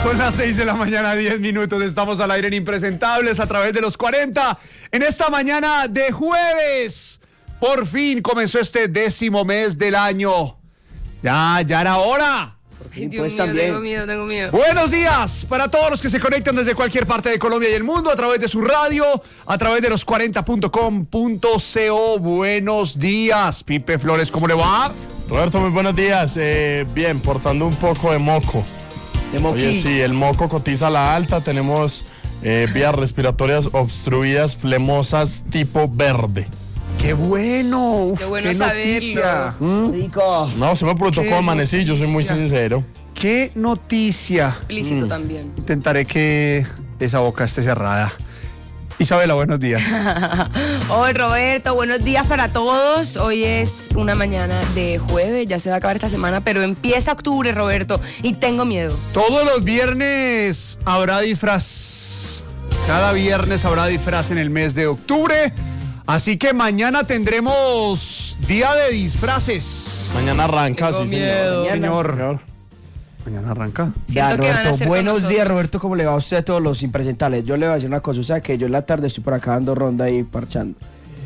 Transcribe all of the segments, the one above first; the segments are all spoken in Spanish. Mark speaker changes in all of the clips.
Speaker 1: Son las 6 de la mañana, 10 minutos. Estamos al aire en Impresentables a través de los 40. En esta mañana de jueves, por fin comenzó este 10º mes del año. Ya era hora.
Speaker 2: Ay, Dios mío, tengo miedo.
Speaker 1: Buenos días para todos los que se conectan desde cualquier parte de Colombia y el mundo a través de su radio, a través de los 40.com.co. Buenos días, Pipe Flores, ¿cómo le va?
Speaker 3: Roberto, muy buenos días. Bien, portando un poco de moco. Oye, sí, el moco cotiza a la alta. Tenemos vías respiratorias obstruidas, flemosas, tipo verde.
Speaker 1: ¡Qué bueno!
Speaker 2: ¡Qué bueno saberlo!
Speaker 1: Rico.
Speaker 3: No, se me preguntó cómo amanecí, yo soy muy sincero.
Speaker 1: ¡Qué noticia!
Speaker 2: Explícito también.
Speaker 1: Intentaré que esa boca esté cerrada. Isabela, buenos días.
Speaker 2: Hola Roberto, buenos días para todos. Hoy es una mañana de jueves, ya se va a acabar esta semana, pero empieza octubre, Roberto, y tengo miedo.
Speaker 1: Todos los viernes habrá disfraz. Cada viernes habrá disfraz en el mes de octubre. Así que mañana tendremos día de disfraces.
Speaker 3: Mañana arranca,
Speaker 2: Tengo
Speaker 3: sí,
Speaker 2: miedo.
Speaker 1: Señor. Mañana arranca.
Speaker 2: Siento que van a
Speaker 4: Roberto,
Speaker 2: ser
Speaker 4: buenos
Speaker 2: con
Speaker 4: días,
Speaker 2: nosotros.
Speaker 4: Roberto, ¿cómo le va a usted a todos los impresentables? Yo le voy a decir una cosa, o sea que yo en la tarde estoy por acá dando ronda y parchando.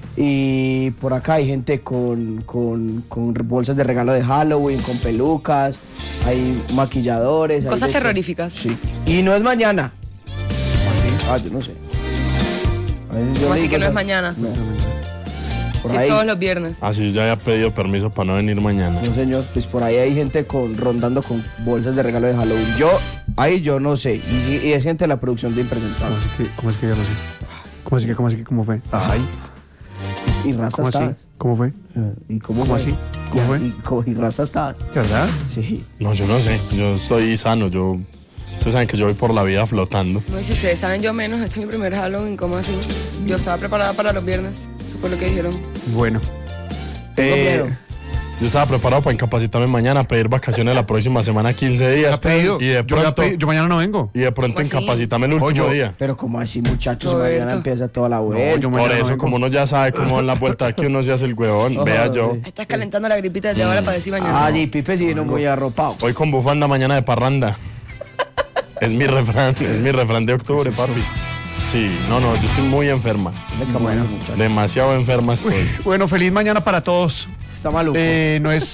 Speaker 4: Y por acá hay gente con bolsas de regalo de Halloween, con pelucas, hay maquilladores. hay
Speaker 2: Cosas
Speaker 4: de-
Speaker 2: terroríficas.
Speaker 4: Sí. Y no es mañana. Yo no sé.
Speaker 2: ¿Cómo así que no es mañana?
Speaker 4: No. Por
Speaker 2: Sí, es
Speaker 4: ahí,
Speaker 2: todos los viernes.
Speaker 3: Así yo ya había pedido permiso para no venir mañana.
Speaker 4: no señor, pues por ahí hay gente rondando con bolsas de regalo de Halloween. Yo no sé. Y es gente de la producción de Impresentables.
Speaker 1: ¿Cómo es que yo no sé? ¿Cómo fue? Ay,
Speaker 4: Y raza
Speaker 1: ¿cómo así?
Speaker 4: estabas.
Speaker 1: ¿Cómo fue?
Speaker 4: ¿Y
Speaker 1: ¿Cómo
Speaker 4: fue?
Speaker 1: así? ¿Cómo fue?
Speaker 4: Y raza estabas.
Speaker 1: ¿Verdad?
Speaker 4: Sí.
Speaker 3: No, yo no sé, yo soy sano, ustedes saben que yo voy por la vida flotando.
Speaker 2: No, y si ustedes saben, yo menos, este es mi primer Halloween, ¿cómo así? Yo estaba preparada para los viernes, eso fue lo que dijeron.
Speaker 1: Bueno.
Speaker 4: Tengo miedo.
Speaker 3: Yo estaba preparado para incapacitarme mañana, pedir vacaciones la próxima semana, 15 días.
Speaker 1: ¿Ha pedido?
Speaker 3: Y de
Speaker 1: Yo ya
Speaker 3: pronto,
Speaker 1: pedí, yo mañana no vengo.
Speaker 3: y de pronto
Speaker 2: ¿Cómo así?
Speaker 3: incapacitarme el último
Speaker 1: Oye,
Speaker 3: día.
Speaker 4: Pero como así, muchachos,
Speaker 2: Roberto.
Speaker 4: mañana empieza toda la vuelta.
Speaker 1: yo
Speaker 3: Por
Speaker 1: mañana no
Speaker 3: eso,
Speaker 1: vengo.
Speaker 3: como uno ya sabe cómo en la vuelta aquí uno se hace el huevón, vea yo.
Speaker 2: Estás calentando la gripita desde ahora para decir mañana.
Speaker 4: Ah, sí, Pipe sí vino muy arropado.
Speaker 3: Hoy con bufanda, mañana de parranda. Es mi refrán de octubre, papi. Sí, no, yo estoy muy enferma.
Speaker 4: Bueno, muchachos.
Speaker 3: Demasiado enferma estoy.
Speaker 1: Bueno, feliz mañana para todos.
Speaker 4: Está maluco.
Speaker 1: No es